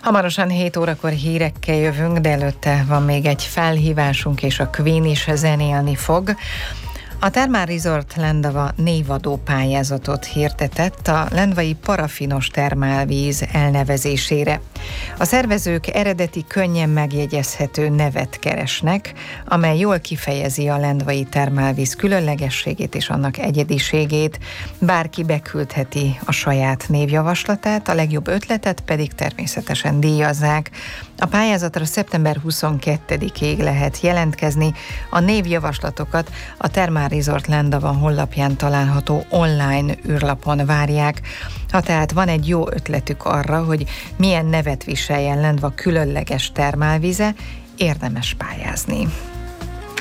Hamarosan 7 órakor hírekkel jövünk, de előtte van még egy felhívásunk, és a Queen is zenélni fog. A Thermal Resort Lendava névadó pályázatot hirdetett a lendvai parafinos termálvíz elnevezésére. A szervezők eredeti, könnyen megjegyezhető nevet keresnek, amely jól kifejezi a lendvai termálvíz különlegességét és annak egyediségét. Bárki beküldheti a saját névjavaslatát, a legjobb ötletet pedig természetesen díjazzák. A pályázatra szeptember 22-ig lehet jelentkezni. A névjavaslatokat a Thermal Resort Lendava honlapján található online űrlapon várják. Ha tehát van egy jó ötletük arra, hogy milyen nevet viseljen Lendva különleges termálvíze, érdemes pályázni.